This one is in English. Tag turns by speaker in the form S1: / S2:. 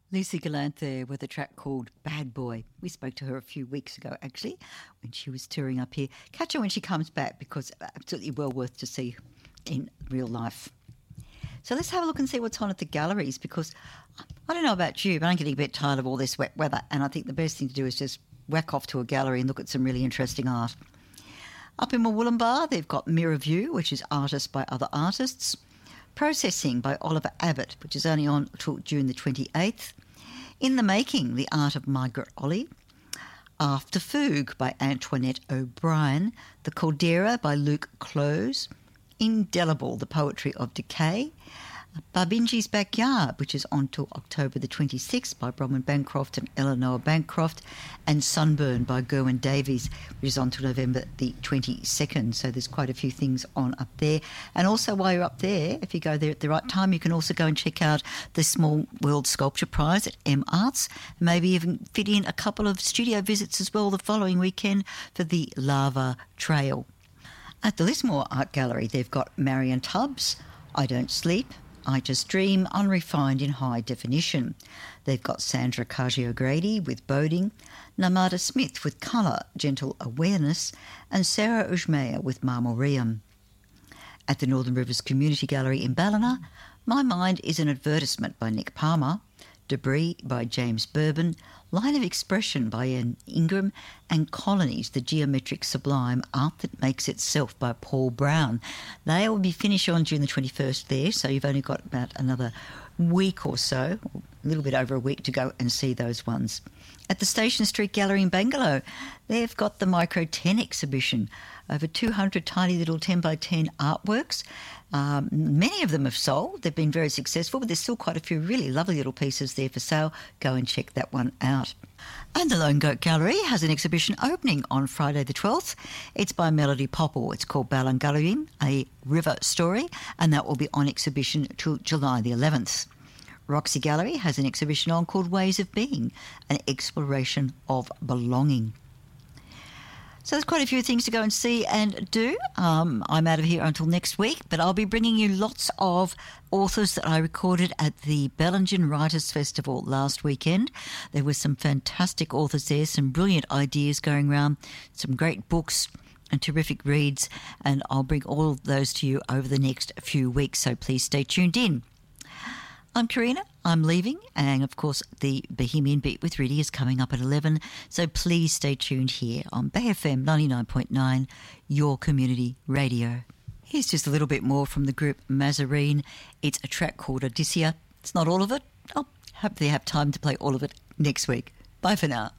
S1: Lucy Gallant there with a track called Bad Boy. We spoke to her a few weeks ago, actually, when she was touring up here. Catch her when she comes back because absolutely well worth to see in real life. So let's have a look and see what's on at the galleries, because I don't know about you, but I'm getting a bit tired of all this wet weather, and I think the best thing to do is just whack off to a gallery and look at some really interesting art. Up in Murwillumbah, they've got Mirror View, which is artist by other artists. Processing by Oliver Abbott, which is only on till June the 28th. In the Making, The Art of Margaret Olley. After Fugue by Antoinette O'Brien. The Caldera by Luke Close. Indelible, The Poetry of Decay. Barbinji's Backyard, which is on till October the 26th by Bronwyn Bancroft and Eleanor Bancroft, and Sunburn by Gerwin Davies, which is on till November the 22nd. So there's quite a few things on up there. And also while you're up there, if you go there at the right time, you can also go and check out the Small World Sculpture Prize at M Arts, maybe even fit in a couple of studio visits as well the following weekend for the Lava Trail. At the Lismore Art Gallery, they've got Marion Tubbs, I Don't Sleep, I Just Dream, Unrefined in High Definition. They've got Sandra Cagio-Grady with Boding, Namada Smith with Colour, Gentle Awareness, and Sarah Ujmea with Marmoreum. At the Northern Rivers Community Gallery in Ballina, My Mind is an Advertisement by Nick Palmer, Debris by James Bourbon, Line of Expression by Ian Ingram, and Colonies, the Geometric Sublime Art That Makes Itself by Paul Brown. They will be finished on June the 21st there, so you've only got about another week or so, a little bit over a week to go and see those ones. At the Station Street Gallery in Bangalow, they've got the Micro 10 exhibition, over 200 tiny little 10 by 10 artworks. Many of them have sold. They've been very successful, but there's still quite a few really lovely little pieces there for sale. Go and check that one out. And the Lone Goat Gallery has an exhibition opening on Friday the 12th. It's by Melody Popple. It's called Balangaluim, A River Story, and that will be on exhibition till July the 11th. Roxy Gallery has an exhibition on called Ways of Being, an exploration of belonging. So there's quite a few things to go and see and do. I'm out of here until next week, but I'll be bringing you lots of authors that I recorded at the Bellingen Writers' Festival last weekend. There were some fantastic authors there, some brilliant ideas going around, some great books and terrific reads, and I'll bring all of those to you over the next few weeks, so please stay tuned in. I'm Karina, I'm leaving, and of course the Bohemian Beat with Rudy is coming up at 11, so please stay tuned here on Bay FM 99.9, your community radio. Here's just a little bit more from the group Mazarine. It's a track called Odysseia. It's not all of it. I'll hopefully have time to play all of it next week. Bye for now.